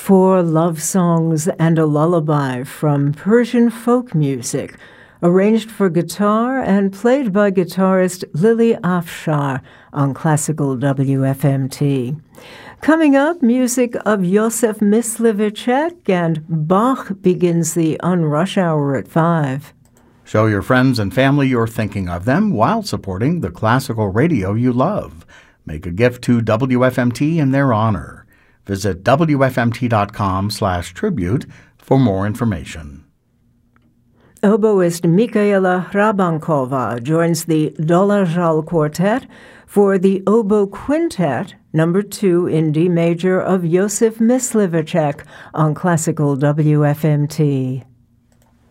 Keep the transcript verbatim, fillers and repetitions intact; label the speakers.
Speaker 1: four love songs and a lullaby from Persian folk music, arranged for guitar and played by guitarist Lily Afshar on Classical W F M T. Coming up, music of Josef Myslivacek, and Bach begins the On-Rush Hour at five.
Speaker 2: Show your friends and family you're thinking of them while supporting the classical radio you love. Make a gift to W F M T in their honor. Visit W F M T dot com slash tribute for more information.
Speaker 1: Oboist Michaela Hrabankova joins the Dolazhal Quartet for the Oboe Quintet, number two in D major of Josef Myslivacek on Classical W F M T.